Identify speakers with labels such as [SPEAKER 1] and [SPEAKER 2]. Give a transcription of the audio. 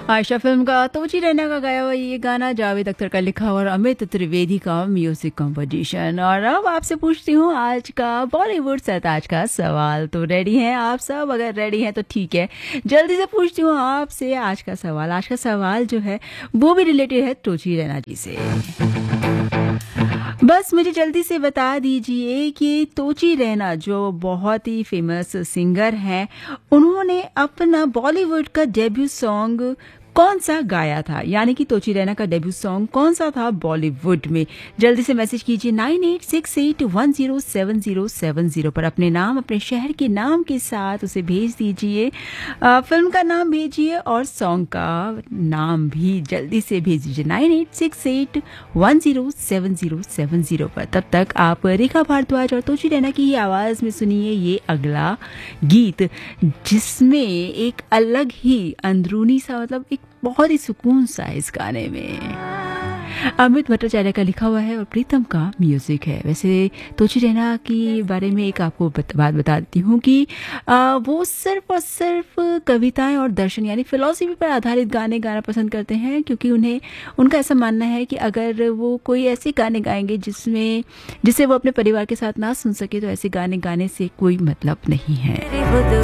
[SPEAKER 1] Ayesha film का तोची रैना का गाया हुआ ये गाना, जावेद अख्तर का लिखा हुआ और अमित त्रिवेदी का म्यूजिक कंपोजिशन। और अब आपसे पूछती हूँ आज का बॉलीवुड सरताज का सवाल। तो रेडी हैं आप सब? अगर रेडी हैं तो ठीक है, जल्दी से पूछती हूँ आपसे आज का सवाल। आज का सवाल जो है वो भी रिलेटेड है तोची रैना जी से। बस मुझे जल्दी से बता दीजिए कि तोची रैना जो बहुत ही फेमस सिंगर हैं, उन्होंने अपना बॉलीवुड का डेब्यू सॉन्ग कौन सा गाया था? यानी कि तोची रैना का डेब्यू सॉन्ग कौन सा था बॉलीवुड में? जल्दी से मैसेज कीजिए 9868107070 पर अपने नाम, अपने शहर के नाम के साथ उसे भेज दीजिए। फिल्म का नाम भेजिए और सॉन्ग का नाम भी जल्दी से भेज दीजिए 9868107070 पर। तब तक आप रेखा भारद्वाज और तोची रैना की ही आवाज में सुनिए ये अगला गीत, जिसमें एक अलग ही अंदरूनी सा, मतलब एक बहुत ही सुकून सा इस गाने में। अमित भट्टाचार्य का लिखा हुआ है और प्रीतम का म्यूजिक है। वैसे तोची रैना के बारे में एक आपको बात बता देती हूँ कि वो सिर्फ और सिर्फ कविताएं और दर्शन यानी फिलॉसफी पर आधारित गाने गाना पसंद करते हैं, क्योंकि उनका ऐसा मानना है कि अगर वो कोई ऐसे गाने गाएंगे जिसे वो अपने परिवार के साथ ना सुन सके, तो ऐसे गाने गाने से कोई मतलब नहीं है।